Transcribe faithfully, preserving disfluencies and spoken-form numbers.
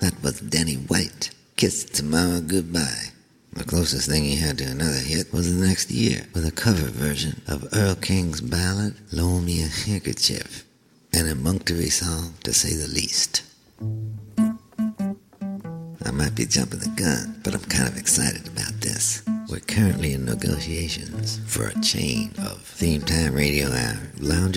That was Danny White. Kiss Tomorrow Goodbye. The closest thing he had to another hit was the next year with a cover version of Earl King's ballad, Loan Me a Handkerchief, an emunctory song to say the least. I might be jumping the gun, but I'm kind of excited about this. We're currently in negotiations for a chain of theme time radio hour lounge